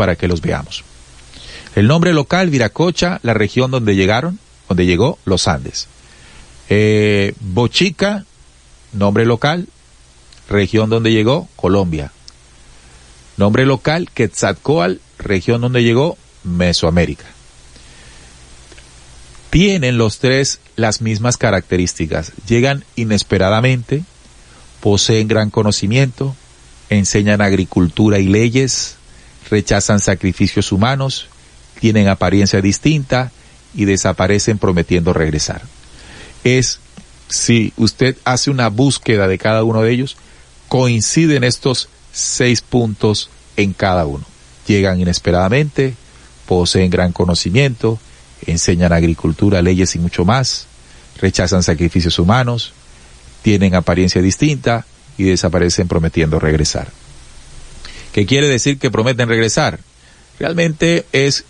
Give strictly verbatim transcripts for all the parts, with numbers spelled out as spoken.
para que los veamos. El nombre local, Viracocha, la región donde llegaron, donde llegó, los Andes. Eh, Bochica, nombre local, región donde llegó, Colombia. Nombre local, Quetzalcóatl, región donde llegó, Mesoamérica. Tienen los tres las mismas características. Llegan inesperadamente, poseen gran conocimiento, enseñan agricultura y leyes, rechazan sacrificios humanos, tienen apariencia distinta y desaparecen prometiendo regresar. Es, si usted hace una búsqueda de cada uno de ellos, coinciden estos seis puntos en cada uno. Llegan inesperadamente, poseen gran conocimiento, enseñan agricultura, leyes y mucho más, rechazan sacrificios humanos, tienen apariencia distinta y desaparecen prometiendo regresar. ¿Qué quiere decir que prometen regresar? Realmente es,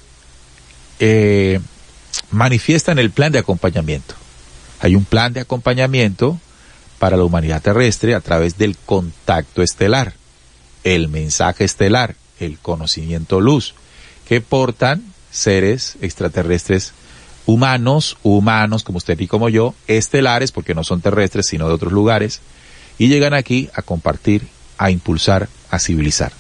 eh, manifiestan el plan de acompañamiento. Hay un plan de acompañamiento para la humanidad terrestre a través del contacto estelar, el mensaje estelar, el conocimiento luz, que portan seres extraterrestres humanos, humanos como usted y como yo, estelares porque no son terrestres sino de otros lugares, y llegan aquí a compartir, a impulsar, a civilizar.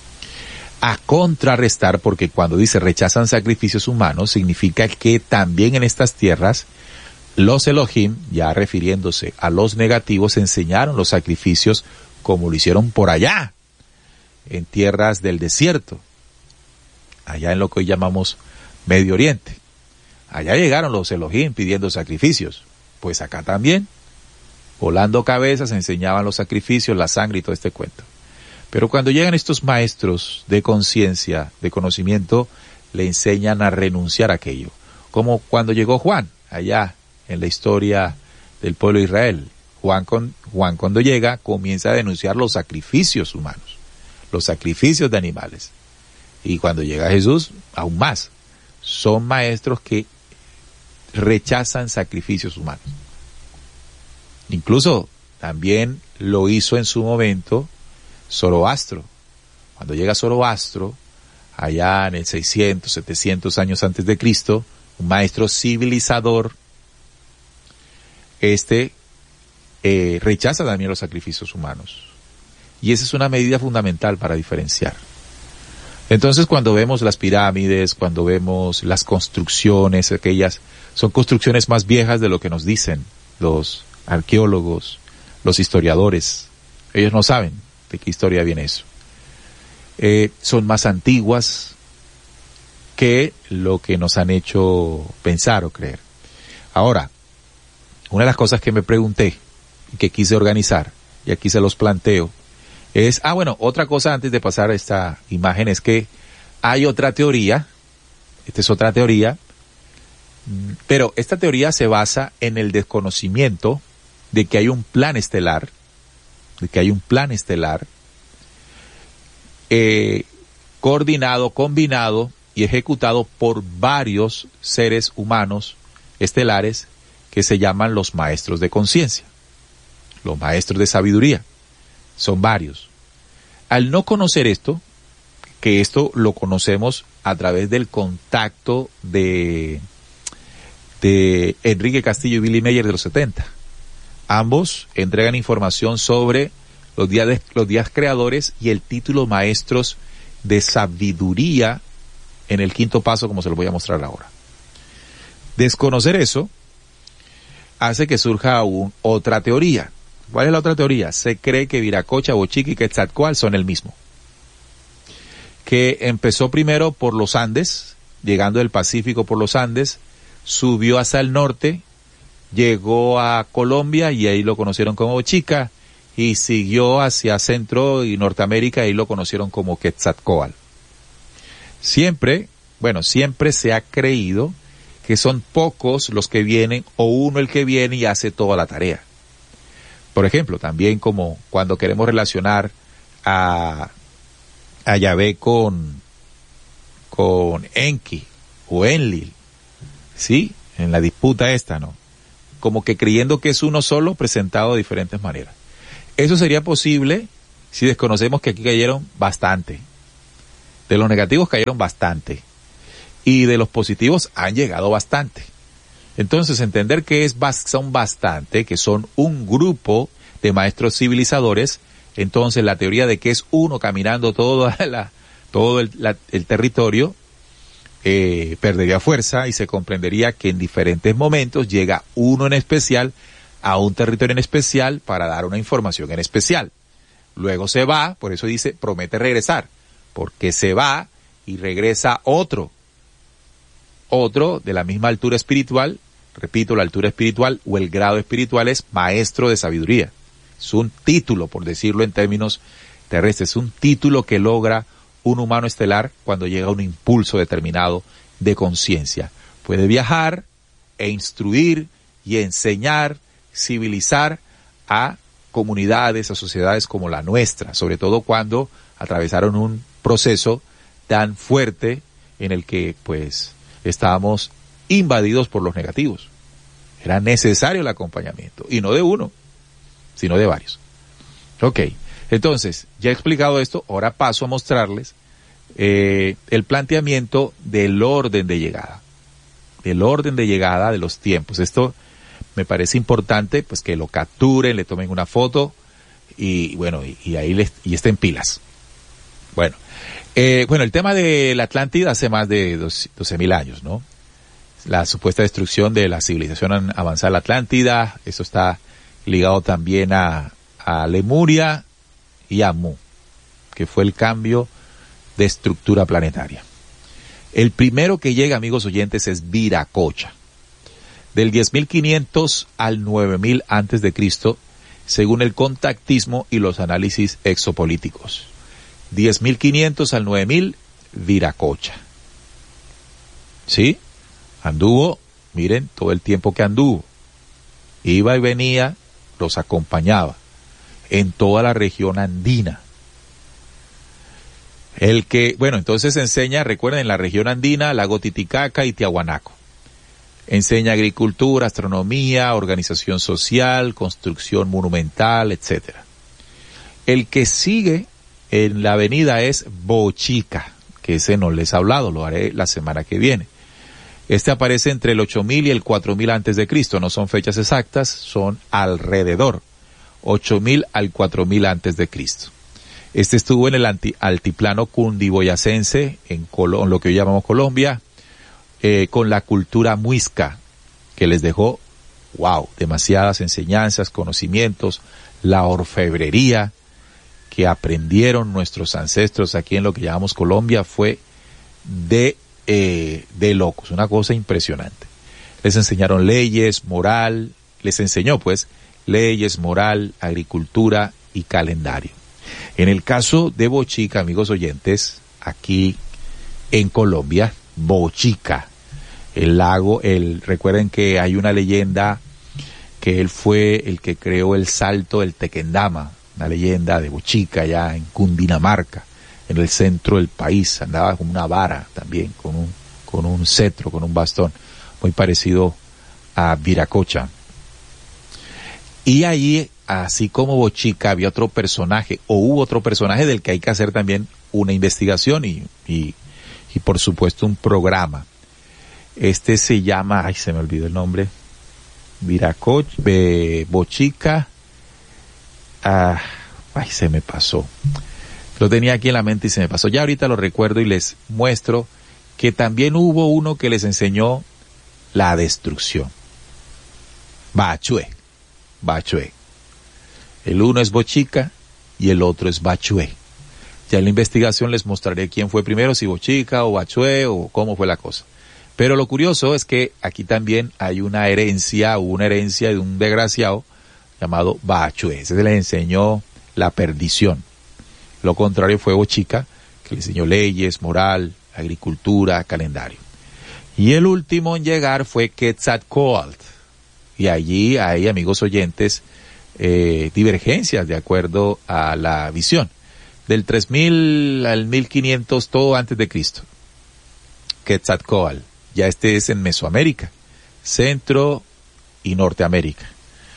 A contrarrestar, porque cuando dice rechazan sacrificios humanos, significa que también en estas tierras los Elohim, ya refiriéndose a los negativos, enseñaron los sacrificios como lo hicieron por allá, en tierras del desierto, allá en lo que hoy llamamos Medio Oriente. Allá llegaron los Elohim pidiendo sacrificios, pues acá también, volando cabezas, enseñaban los sacrificios, la sangre y todo este cuento. Pero cuando llegan estos maestros de conciencia, de conocimiento, le enseñan a renunciar a aquello. Como cuando llegó Juan, allá en la historia del pueblo de Israel. Juan, con, Juan cuando llega comienza a denunciar los sacrificios humanos, los sacrificios de animales. Y cuando llega Jesús, aún más. Son maestros que rechazan sacrificios humanos. Incluso también lo hizo en su momento Zoroastro. Cuando llega Zoroastro, allá en el seiscientos, setecientos años antes de Cristo, un maestro civilizador, este eh, rechaza también los sacrificios humanos. Y esa es una medida fundamental para diferenciar. Entonces, cuando vemos las pirámides, cuando vemos las construcciones, aquellas son construcciones más viejas de lo que nos dicen los arqueólogos, los historiadores. Ellos no saben de qué historia viene eso. Eh, son más antiguas que lo que nos han hecho pensar o creer. Ahora, una de las cosas que me pregunté y que quise organizar, y aquí se los planteo, es, ah bueno, otra cosa antes de pasar a esta imagen es que hay otra teoría, esta es otra teoría, pero esta teoría se basa en el desconocimiento de que hay un plan estelar, de que hay un plan estelar eh, coordinado, combinado y ejecutado por varios seres humanos estelares que se llaman los maestros de conciencia, los maestros de sabiduría. Son varios. Al no conocer esto, que esto lo conocemos a través del contacto de, de Enrique Castillo y Billy Meyer de los setenta. Ambos entregan información sobre los días, de, los días creadores y el título maestros de sabiduría en el quinto paso, como se lo voy a mostrar ahora. Desconocer eso hace que surja aún otra teoría. ¿Cuál es la otra teoría? Se cree que Viracocha, Bochica y Quetzalcóatl son el mismo. Que empezó primero por los Andes, llegando del Pacífico por los Andes, subió hasta el norte, llegó a Colombia y ahí lo conocieron como Bochica, y siguió hacia Centro y Norteamérica y ahí lo conocieron como Quetzalcóatl. Siempre, bueno, siempre se ha creído que son pocos los que vienen o uno el que viene y hace toda la tarea. Por ejemplo, también como cuando queremos relacionar a, a Yahvé con, con Enki o Enlil, ¿sí? En la disputa esta, ¿no? Como que creyendo que es uno solo presentado de diferentes maneras. Eso sería posible si desconocemos que aquí cayeron bastante. De los negativos cayeron bastante y de los positivos han llegado bastante. Entonces, entender que es, son bastante, que son un grupo de maestros civilizadores, entonces la teoría de que es uno caminando todo, la, todo el, la, el territorio eh, perdería fuerza y se comprendería que en diferentes momentos llega uno en especial a un territorio en especial para dar una información en especial. Luego se va, por eso dice, promete regresar, porque se va y regresa otro, otro de la misma altura espiritual. Repito, la altura espiritual o el grado espiritual es maestro de sabiduría. Es un título, por decirlo en términos terrestres, es un título que logra un humano estelar cuando llega a un impulso determinado de conciencia. Puede viajar e instruir y enseñar, civilizar a comunidades, a sociedades como la nuestra, sobre todo cuando atravesaron un proceso tan fuerte en el que pues estábamos invadidos por los negativos. Era necesario el acompañamiento, y no de uno, sino de varios. Ok, entonces, ya he explicado esto, ahora paso a mostrarles eh, el planteamiento del orden de llegada, del orden de llegada de los tiempos. Esto me parece importante, pues que lo capturen, le tomen una foto, y bueno, y, y ahí les, y estén pilas. Bueno, eh, bueno, el tema de la Atlántida hace más de doce mil años, ¿no? La supuesta destrucción de la civilización avanzada de la Atlántida, eso está ligado también a, a Lemuria y a Mu, que fue el cambio de estructura planetaria. El primero que llega, amigos oyentes, es Viracocha. Del diez mil quinientos al nueve mil antes de Cristo, según el contactismo y los análisis exopolíticos. diez mil quinientos al nueve mil, Viracocha. ¿Sí? Anduvo, miren, todo el tiempo que anduvo. Iba y venía, los acompañaba en toda la región andina. El que, bueno, entonces enseña, recuerden, en la región andina, lago Titicaca y Tiahuanaco. Enseña agricultura, astronomía, organización social, construcción monumental, etcétera. El que sigue en la avenida es Bochica, que ese no les he hablado, lo haré la semana que viene. Este aparece entre el ocho mil y el cuatro mil antes de Cristo, no son fechas exactas, son alrededor, ocho mil al cuatro mil antes de Cristo. Este estuvo en el anti, altiplano cundiboyacense, en, Colo, en lo que hoy llamamos Colombia, eh, con la cultura muisca, que les dejó, wow, demasiadas enseñanzas, conocimientos, la orfebrería que aprendieron nuestros ancestros aquí en lo que llamamos Colombia fue de Eh, de locos, una cosa impresionante. Les enseñaron leyes, moral, les enseñó pues leyes, moral, agricultura y calendario. En el caso de Bochica, amigos oyentes, aquí en Colombia, Bochica, el lago, el, recuerden que hay una leyenda que él fue el que creó el salto del Tequendama, una leyenda de Bochica allá en Cundinamarca, en el centro del país, andaba con una vara también, con un, con un cetro, con un bastón, muy parecido a Viracocha. Y ahí, así como Bochica, había otro personaje, o hubo otro personaje del que hay que hacer también una investigación y, y, y por supuesto un programa. Este se llama, ay, se me olvidó el nombre, Viracocha, eh, Bochica, ah, ay, se me pasó. Lo tenía aquí en la mente y se me pasó. Ya ahorita lo recuerdo y les muestro que también hubo uno que les enseñó la destrucción. Bachué. Bachué. El uno es Bochica y el otro es Bachué. Ya en la investigación les mostraré quién fue primero, si Bochica o Bachué o cómo fue la cosa. Pero lo curioso es que aquí también hay una herencia, una herencia de un desgraciado llamado Bachué. Ese se les enseñó la perdición. Lo contrario fue Bochica, que le enseñó leyes, moral, agricultura, calendario. Y el último en llegar fue Quetzalcóatl. Y allí hay, amigos oyentes, eh, divergencias de acuerdo a la visión. Del tres mil al mil quinientos, todo antes de Cristo. Quetzalcóatl. Ya este es en Mesoamérica, Centro y Norteamérica.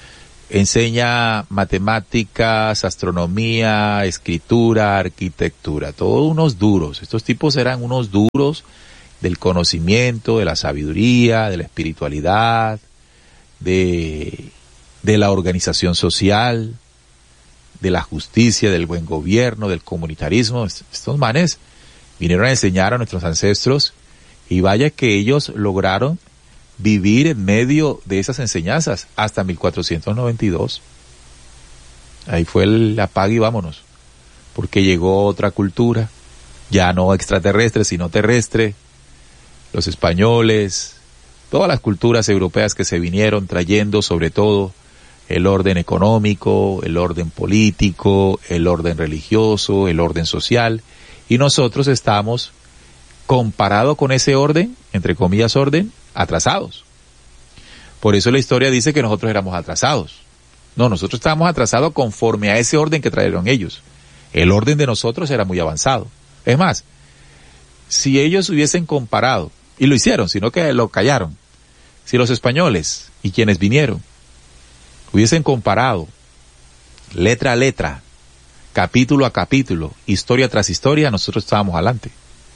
enseña matemáticas, astronomía, escritura, arquitectura, todos unos duros. Estos tipos eran unos duros del conocimiento, de la sabiduría, de la espiritualidad, de, de la organización social, de la justicia, del buen gobierno, del comunitarismo. Estos manes vinieron a enseñar a nuestros ancestros y vaya que ellos lograron vivir en medio de esas enseñanzas hasta mil cuatrocientos noventa y dos. Ahí fue el apague y vámonos, porque llegó otra cultura, ya no extraterrestre, sino terrestre, los españoles, todas las culturas europeas que se vinieron trayendo sobre todo el orden económico, el orden político, el orden religioso, el orden social, y nosotros estamos, comparado con ese orden, entre comillas orden, atrasados. Por eso la historia dice que nosotros éramos atrasados. No, nosotros estábamos atrasados conforme a ese orden que trajeron ellos. El orden de nosotros era muy avanzado. Es más, si ellos hubiesen comparado, y lo hicieron, sino que lo callaron, si los españoles y quienes vinieron hubiesen comparado letra a letra, capítulo a capítulo, historia tras historia, nosotros estábamos adelante.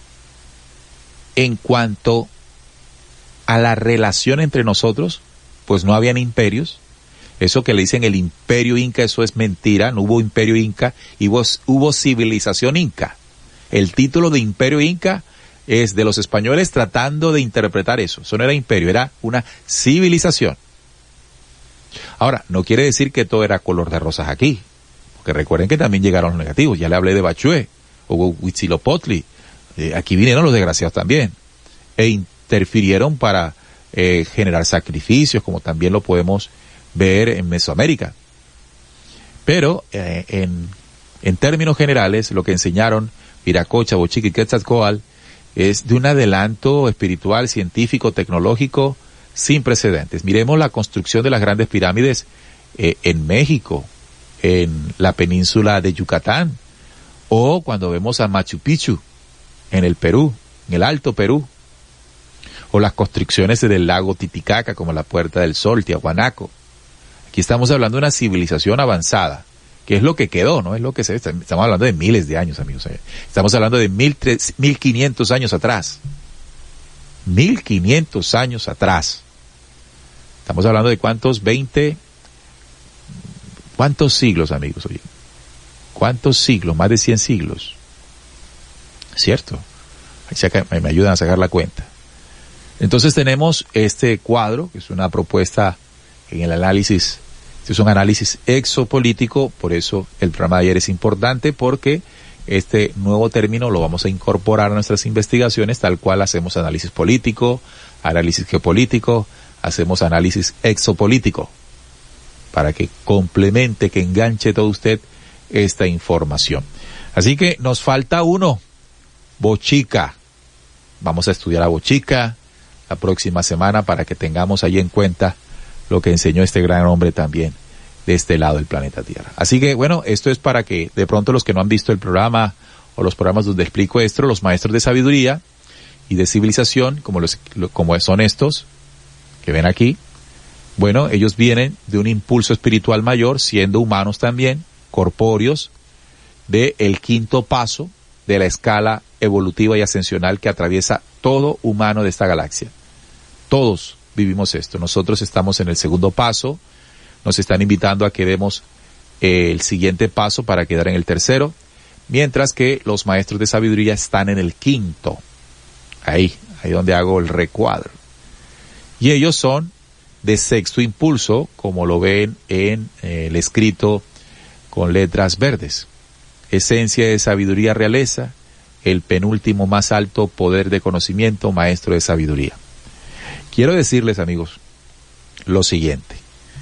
En cuanto a la relación entre nosotros, pues no habían imperios. Eso que le dicen el imperio inca, eso es mentira, no hubo imperio inca, y hubo, hubo civilización inca. El título de imperio inca es de los españoles tratando de interpretar eso. Eso no era imperio, era una civilización. Ahora, no quiere decir que todo era color de rosas aquí, porque recuerden que también llegaron los negativos. Ya le hablé de Bachué, o Huitzilopochtli, eh, aquí vinieron los desgraciados también, e interfirieron para eh, generar sacrificios, como también lo podemos ver en Mesoamérica. Pero eh, en, en términos generales, lo que enseñaron Viracocha, Bochica y Quetzalcóatl es de un adelanto espiritual, científico, tecnológico sin precedentes. Miremos la construcción de las grandes pirámides eh, en México, en la península de Yucatán, o cuando vemos a Machu Picchu en el Perú, en el Alto Perú, o las construcciones del lago Titicaca como la Puerta del Sol, Tiahuanaco. Aquí estamos hablando de una civilización avanzada, que es lo que quedó, ¿no? Es lo que se, estamos hablando de miles de años, amigos. Estamos hablando de mil, tres, mil quinientos años atrás. Mil quinientos años atrás. Estamos hablando de cuántos, veinte, cuántos siglos, amigos, oye. ¿Cuántos siglos? Más de cien siglos. ¿Cierto? Ahí saca, me ayudan a sacar la cuenta. Entonces tenemos este cuadro, que es una propuesta en el análisis, este es un análisis exopolítico, por eso el programa de ayer es importante, porque este nuevo término lo vamos a incorporar a nuestras investigaciones, tal cual hacemos análisis político, análisis geopolítico, hacemos análisis exopolítico, para que complemente, que enganche todo usted esta información. Así que nos falta uno, Bochica. Vamos a estudiar a Bochica la próxima semana para que tengamos ahí en cuenta lo que enseñó este gran hombre también de este lado del planeta Tierra. Así que bueno, esto es para que de pronto los que no han visto el programa o los programas donde explico esto, los maestros de sabiduría y de civilización, como los como son estos que ven aquí, bueno, ellos vienen de un impulso espiritual mayor, siendo humanos también, corpóreos, de el quinto paso de la escala evolutiva y ascensional que atraviesa todo humano de esta galaxia. Todos vivimos esto. Nosotros estamos en el segundo paso, nos están invitando a que demos eh, el siguiente paso para quedar en el tercero, mientras que los maestros de sabiduría están en el quinto. Ahí, ahí donde hago el recuadro. Y ellos son de sexto impulso, como lo ven en eh, el escrito con letras verdes. Esencia de sabiduría realeza, el penúltimo más alto poder de conocimiento, maestro de sabiduría. Quiero decirles, amigos, lo siguiente.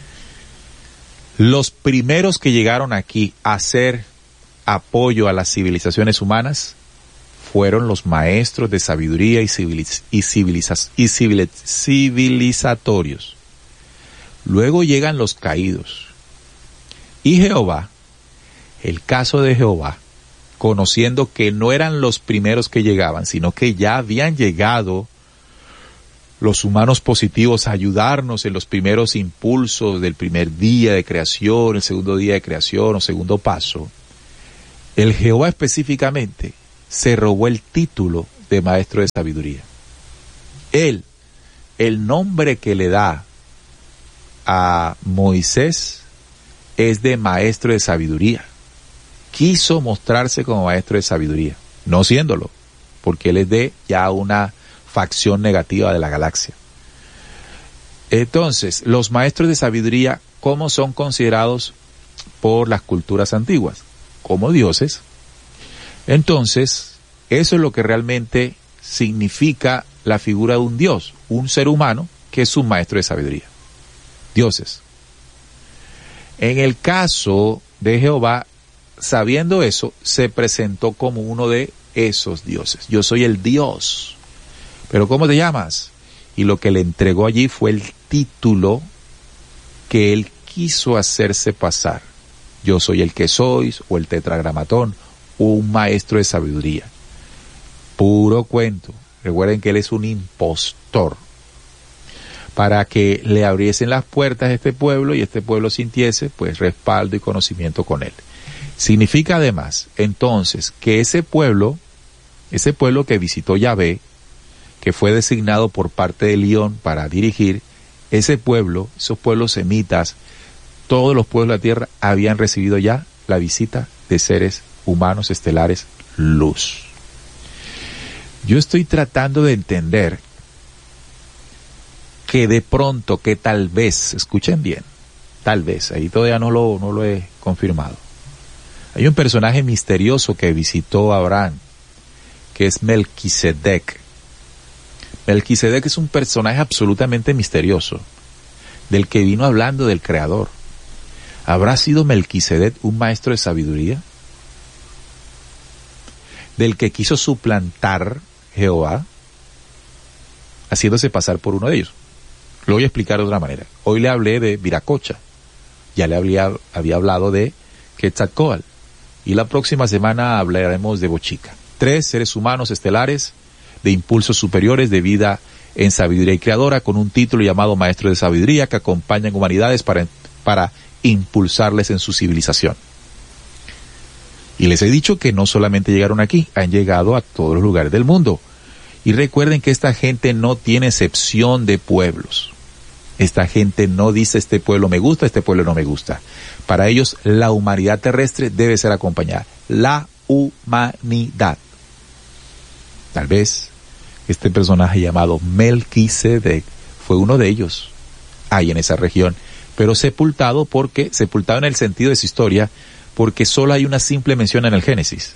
Los primeros que llegaron aquí a hacer apoyo a las civilizaciones humanas fueron los maestros de sabiduría y, civiliz y, civilizas y civil civilizatorios. Luego llegan los caídos. Y Jehová, el caso de Jehová, conociendo que no eran los primeros que llegaban, sino que ya habían llegado los humanos positivos a ayudarnos en los primeros impulsos del primer día de creación, el segundo día de creación o segundo paso, el Jehová específicamente se robó el título de maestro de sabiduría. Él, el nombre que le da a Moisés es de maestro de sabiduría. Quiso mostrarse como maestro de sabiduría, no siéndolo, porque él es de ya una facción negativa de la galaxia. Entonces, los maestros de sabiduría, ¿cómo son considerados por las culturas antiguas? Como dioses. Entonces, eso es lo que realmente significa la figura de un dios, un ser humano que es un maestro de sabiduría. Dioses. En el caso de Jehová, sabiendo eso, se presentó como uno de esos dioses. Yo soy el Dios. ¿Pero cómo te llamas? Y lo que le entregó allí fue el título que él quiso hacerse pasar. Yo soy el que sois, o el tetragramatón, un maestro de sabiduría. Puro cuento. Recuerden que él es un impostor. Para que le abriesen las puertas a este pueblo y este pueblo sintiese, pues, respaldo y conocimiento con él. Significa además, entonces, que ese pueblo, ese pueblo que visitó Yahvé, que fue designado por parte de Lión para dirigir, ese pueblo, esos pueblos semitas, todos los pueblos de la tierra habían recibido ya la visita de seres humanos estelares luz. Yo estoy tratando de entender que de pronto, que tal vez, escuchen bien, tal vez, ahí todavía no lo, no lo he confirmado. Hay un personaje misterioso que visitó a Abraham, que es Melquisedec. Melquisedec es un personaje absolutamente misterioso, del que vino hablando del Creador. ¿Habrá sido Melquisedec un maestro de sabiduría? Del que quiso suplantar Jehová, haciéndose pasar por uno de ellos. Lo voy a explicar de otra manera. Hoy le hablé de Viracocha, ya le había, había hablado de Quetzalcóatl, y la próxima semana hablaremos de Bochica. Tres seres humanos estelares de impulsos superiores de vida en sabiduría y creadora, con un título llamado Maestro de Sabiduría, que acompañan humanidades para, para impulsarles en su civilización. Y les he dicho que no solamente llegaron aquí, han llegado a todos los lugares del mundo. Y recuerden que esta gente no tiene excepción de pueblos. Esta gente no dice este pueblo me gusta, este pueblo no me gusta. Para ellos la humanidad terrestre debe ser acompañada. La humanidad. Tal vez este personaje llamado Melquisedec fue uno de ellos, ahí en esa región, pero sepultado porque, sepultado en el sentido de su historia, porque solo hay una simple mención en el Génesis.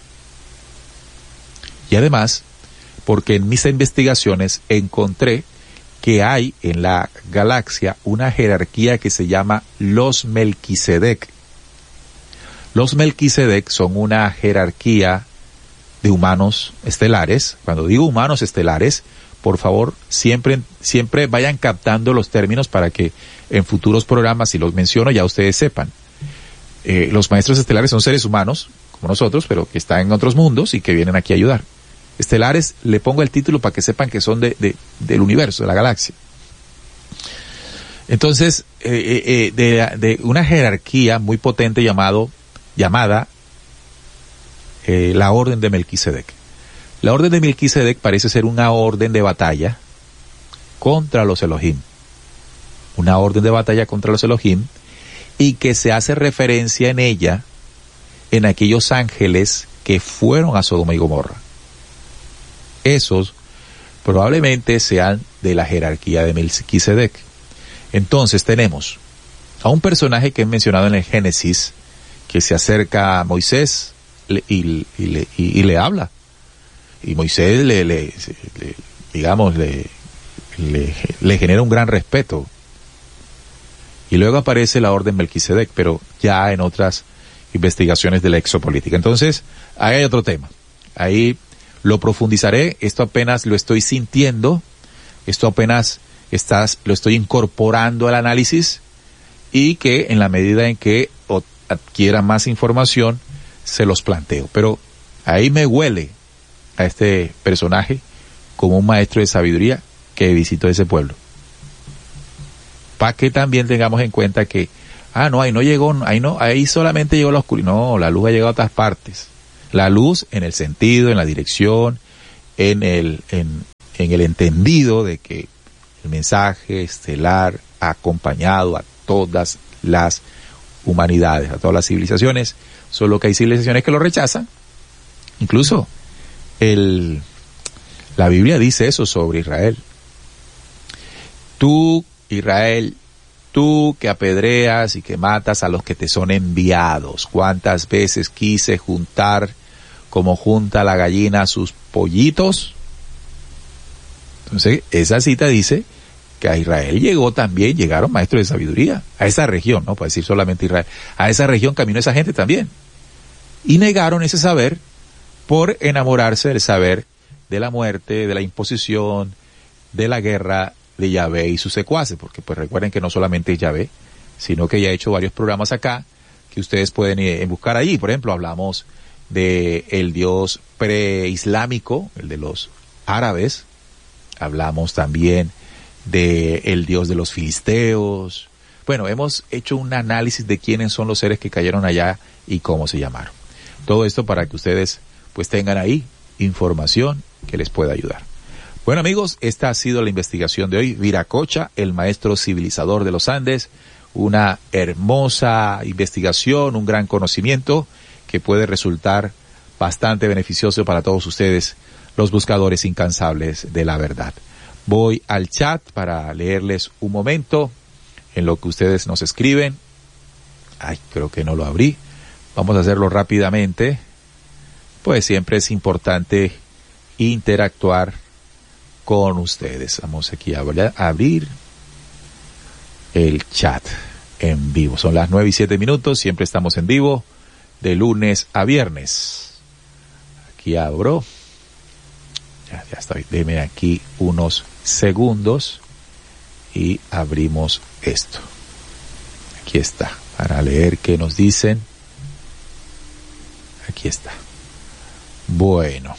Y además, porque en mis investigaciones encontré que hay en la galaxia una jerarquía que se llama los Melquisedec. Los Melquisedec son una jerarquía de humanos estelares. Cuando digo humanos estelares, por favor, siempre, siempre vayan captando los términos para que en futuros programas, si los menciono, ya ustedes sepan. Eh, los maestros estelares son seres humanos, como nosotros, pero que están en otros mundos y que vienen aquí a ayudar. Estelares, le pongo el título para que sepan que son de, de, del universo, de la galaxia. Entonces, eh, eh, de, de una jerarquía muy potente llamado, llamada eh, la Orden de Melquisedec. La Orden de Melquisedec parece ser una orden de batalla contra los Elohim. Una orden de batalla contra los Elohim, y que se hace referencia en ella en aquellos ángeles que fueron a Sodoma y Gomorra. Esos probablemente sean de la jerarquía de Melquisedec. Entonces tenemos a un personaje que he mencionado en el Génesis, que se acerca a Moisés y, y, y, le, y, y le habla. Y Moisés le, le, le digamos, le, le, le genera un gran respeto. Y luego aparece la orden Melquisedec, pero ya en otras investigaciones de la exopolítica. Entonces, ahí hay otro tema. Ahí lo profundizaré. Esto apenas lo estoy sintiendo. Esto apenas estás, lo estoy incorporando al análisis, y que en la medida en que adquiera más información, se los planteo. Pero ahí me huele a este personaje como un maestro de sabiduría que visitó ese pueblo. Para que también tengamos en cuenta que, ah, no, ahí no llegó, ahí no, ahí solamente llegó la oscuridad. No, la luz ha llegado a otras partes. La luz en el sentido, en la dirección, en el, en, en el entendido de que el mensaje estelar ha acompañado a todas las humanidades, a todas las civilizaciones, solo que hay civilizaciones que lo rechazan. Incluso el, la Biblia dice eso sobre Israel. Tú, Israel, tú que apedreas y que matas a los que te son enviados, ¿cuántas veces quise juntar como junta la gallina a sus pollitos? Entonces, esa cita dice que a Israel llegó también, llegaron maestros de sabiduría, a esa región, no para decir solamente Israel, a esa región caminó esa gente también. Y negaron ese saber por enamorarse del saber de la muerte, de la imposición, de la guerra de Yahvé y sus secuaces, porque pues recuerden que no solamente es Yahvé, sino que ya he hecho varios programas acá que ustedes pueden eh, buscar allí. Por ejemplo, hablamos de el dios preislámico, el de los árabes, hablamos también de el dios de los filisteos. Bueno, hemos hecho un análisis de quiénes son los seres que cayeron allá y cómo se llamaron. Todo esto para que ustedes pues tengan ahí información que les pueda ayudar. Bueno amigos, esta ha sido la investigación de hoy. Viracocha, el maestro civilizador de los Andes, una hermosa investigación, un gran conocimiento que puede resultar bastante beneficioso para todos ustedes, los buscadores incansables de la verdad. Voy al chat para leerles un momento en lo que ustedes nos escriben. Ay, creo que no lo abrí. Vamos a hacerlo rápidamente. Pues siempre es importante interactuar con ustedes. Vamos aquí a abrir el chat en vivo. Son las nueve y siete minutos. Siempre estamos en vivo de lunes a viernes. Aquí abro. Ya, ya estoy. Deme aquí unos segundos y abrimos esto. Aquí está. Para leer qué nos dicen. Aquí está. Bueno.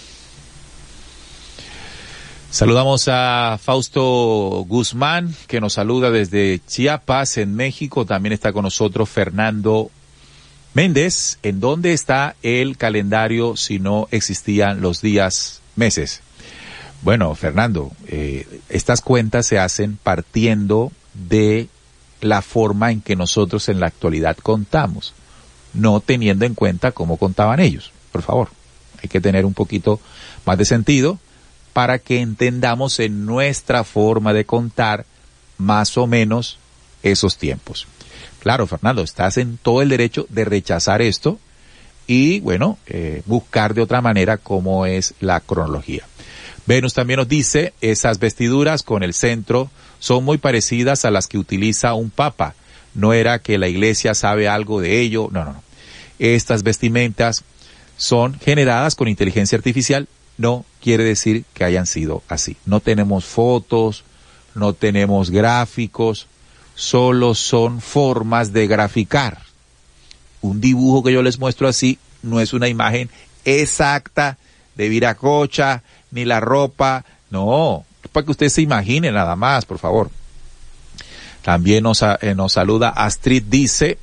Saludamos a Fausto Guzmán, que nos saluda desde Chiapas, en México. También está con nosotros Fernando Méndez. ¿En dónde está el calendario si no existían los días, meses? Bueno, Fernando, eh, estas cuentas se hacen partiendo de la forma en que nosotros en la actualidad contamos, no teniendo en cuenta cómo contaban ellos. Por favor, hay que tener un poquito más de sentido para que entendamos en nuestra forma de contar más o menos esos tiempos. Claro, Fernando, estás en todo el derecho de rechazar esto y, bueno, eh, buscar de otra manera cómo es la cronología. Venus también nos dice, esas vestiduras con el centro son muy parecidas a las que utiliza un papa. No era que la iglesia sabe algo de ello, no, no, no. Estas vestimentas son generadas con inteligencia artificial, no quiere decir que hayan sido así. No tenemos fotos, no tenemos gráficos, solo son formas de graficar. Un dibujo que yo les muestro así no es una imagen exacta de Viracocha, ni la ropa, no, para que usted se imagine nada más, por favor. También nos, eh, nos saluda Astrid, dice,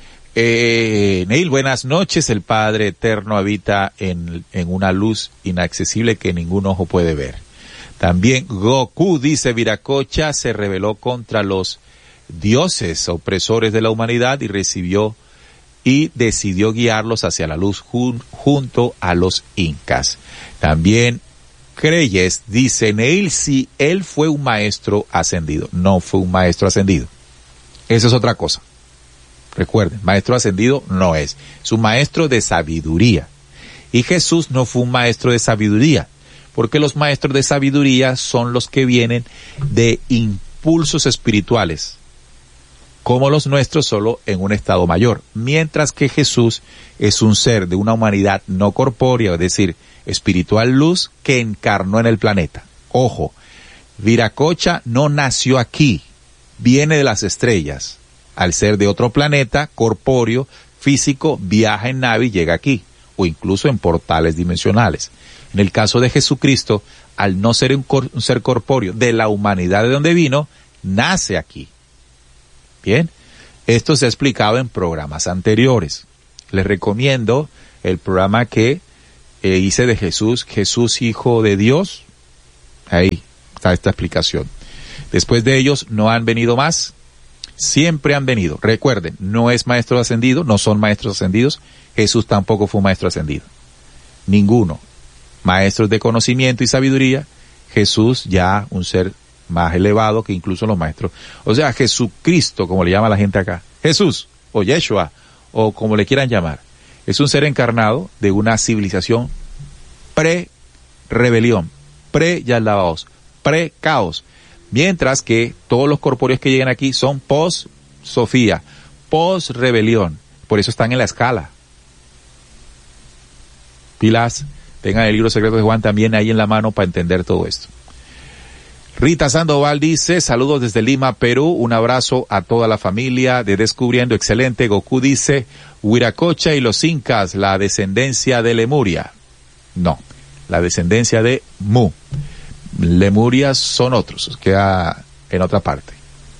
Eh, Neil, buenas noches. El Padre Eterno habita en, en una luz inaccesible que ningún ojo puede ver. También Goku dice, Viracocha se rebeló contra los dioses opresores de la humanidad y recibió y decidió guiarlos hacia la luz jun, junto a los incas. También Creyes dice, Neil, si él fue un maestro ascendido. No fue un maestro ascendido. Eso es otra cosa. Recuerden, maestro ascendido no es, es un maestro de sabiduría. Y Jesús no fue un maestro de sabiduría, porque los maestros de sabiduría son los que vienen de impulsos espirituales, como los nuestros, solo en un estado mayor. Mientras que Jesús es un ser de una humanidad no corpórea, es decir, espiritual luz, que encarnó en el planeta. Ojo, Viracocha no nació aquí, viene de las estrellas. Al ser de otro planeta, corpóreo, físico, viaja en nave y llega aquí, o incluso en portales dimensionales. En el caso de Jesucristo, al no ser un, cor, un ser corpóreo de la humanidad de donde vino, nace aquí. Bien, esto se ha explicado en programas anteriores. Les recomiendo el programa que eh, hice de Jesús, Jesús Hijo de Dios. Ahí está esta explicación. Después de ellos no han venido más, siempre han venido. Recuerden, no es maestro ascendido, no son maestros ascendidos, Jesús tampoco fue un maestro ascendido. Ninguno. Maestros de conocimiento y sabiduría, Jesús ya un ser más elevado que incluso los maestros. O sea, Jesucristo, como le llama la gente acá, Jesús, o Yeshua, o como le quieran llamar, es un ser encarnado de una civilización pre-rebelión, pre-Yaldabaoth, pre-caos, mientras que todos los corpóreos que llegan aquí son post-Sofía, post-rebelión, por eso están en la escala. Pilas, tengan el libro secreto de Juan también ahí en la mano para entender todo esto. Rita Sandoval dice, saludos desde Lima, Perú, un abrazo a toda la familia de Descubriendo, excelente. Goku dice, Huiracocha y los incas, la descendencia de Lemuria. No, la descendencia de Mu. Lemuria son otros, queda en otra parte.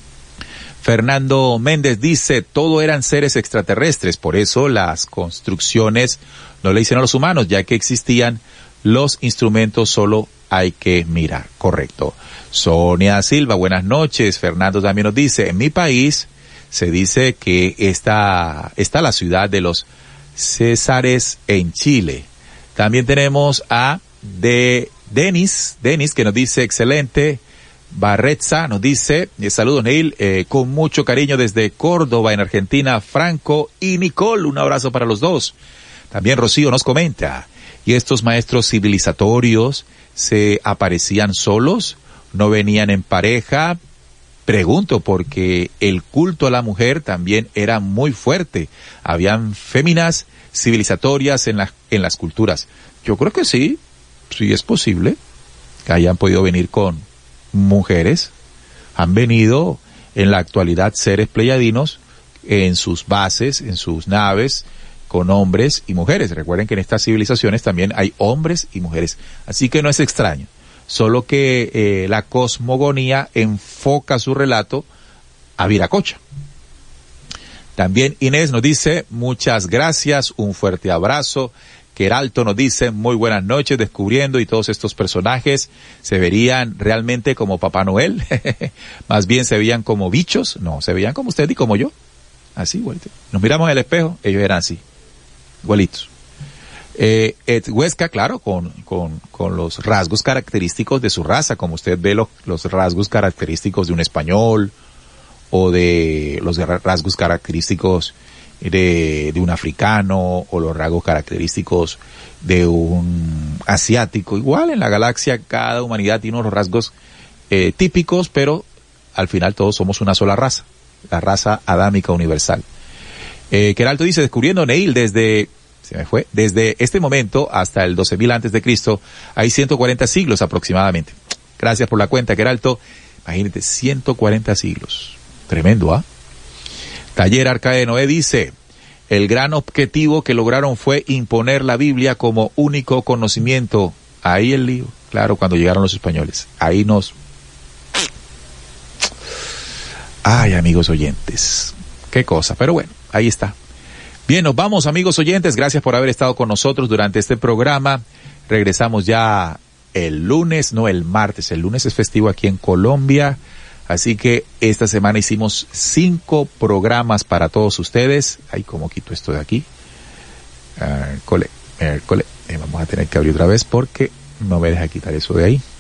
Fernando Méndez dice, todo eran seres extraterrestres, por eso las construcciones no le dicen a los humanos, ya que existían los instrumentos, solo hay que mirar. Correcto. Sonia Silva, buenas noches. Fernando también nos dice, en mi país se dice que está, está la ciudad de los Césares en Chile. También tenemos a de Denis, Denis que nos dice, excelente. Barretza nos dice, eh, saludos Neil, eh, con mucho cariño desde Córdoba en Argentina, Franco y Nicole, un abrazo para los dos. También Rocío nos comenta, ¿y estos maestros civilizatorios se aparecían solos? ¿No venían en pareja? Pregunto, porque el culto a la mujer también era muy fuerte. Habían féminas civilizatorias en las, en las culturas. Yo creo que sí, sí es posible que hayan podido venir con mujeres. Han venido en la actualidad seres pleyadinos en sus bases, en sus naves, con hombres y mujeres. Recuerden que en estas civilizaciones también hay hombres y mujeres. Así que no es extraño. Solo que eh, la cosmogonía enfoca su relato a Viracocha. También Inés nos dice, muchas gracias, un fuerte abrazo. Queralto nos dice, muy buenas noches, descubriendo, y todos estos personajes se verían realmente como Papá Noel. Más bien se veían como bichos. No, se veían como usted y como yo. Así, igualito. Nos miramos en el espejo, ellos eran así. Igualitos. Eh, Ed Huesca, claro, con, con, con los rasgos característicos de su raza, como usted ve lo, los rasgos característicos de un español, o de los rasgos característicos de, de un africano, o los rasgos característicos de un asiático. Igual en la galaxia cada humanidad tiene unos rasgos eh, típicos, pero al final todos somos una sola raza, la raza adámica universal. Eh, Queralto dice, descubriendo Neil desde... Se me fue. Desde este momento hasta el doce mil antes de Cristo hay ciento cuarenta siglos aproximadamente. Gracias por la cuenta, Queralto. Imagínate, ciento cuarenta siglos. Tremendo, ¿ah? ¿eh? Taller Arca de Noé dice, el gran objetivo que lograron fue imponer la Biblia como único conocimiento. Ahí el lío. Claro, cuando llegaron los españoles. Ahí nos... Ay, amigos oyentes. Qué cosa. Pero bueno, ahí está. Bien, nos vamos, amigos oyentes. Gracias por haber estado con nosotros durante este programa. Regresamos ya el lunes, no el martes. El lunes es festivo aquí en Colombia. Así que esta semana hicimos cinco programas para todos ustedes. Ay, ¿cómo quito esto de aquí? Miércoles, miércoles. Eh, vamos a tener que abrir otra vez porque no me deja quitar eso de ahí.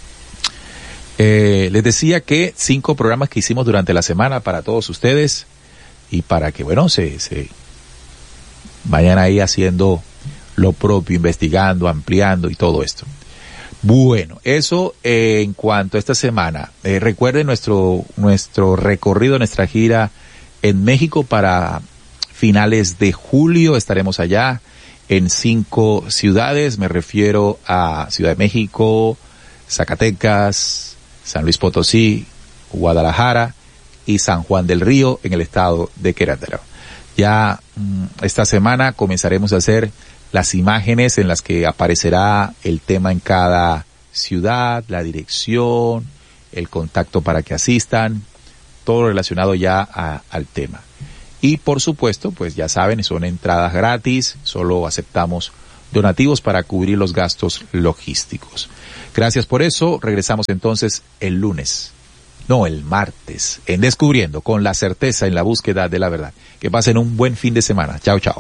Eh, les decía que cinco programas que hicimos durante la semana para todos ustedes y para que, bueno, se... se vayan ahí haciendo lo propio, investigando, ampliando y todo esto. Bueno, eso eh, en cuanto a esta semana. Eh, recuerden nuestro nuestro recorrido, nuestra gira en México para finales de julio. Estaremos allá en cinco ciudades. Me refiero a Ciudad de México, Zacatecas, San Luis Potosí, Guadalajara y San Juan del Río en el estado de Querétaro. Ya mmm, esta semana comenzaremos a hacer las imágenes en las que aparecerá el tema en cada ciudad, la dirección, el contacto para que asistan, todo relacionado ya a, al tema. Y por supuesto, pues ya saben, son entradas gratis, solo aceptamos donativos para cubrir los gastos logísticos. Gracias por eso, regresamos entonces el lunes, no, el martes, en Descubriendo, con la certeza en la búsqueda de la verdad. Que pasen un buen fin de semana. Chao, chao.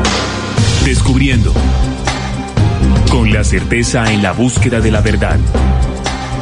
Descubriendo, con la certeza en la búsqueda de la verdad.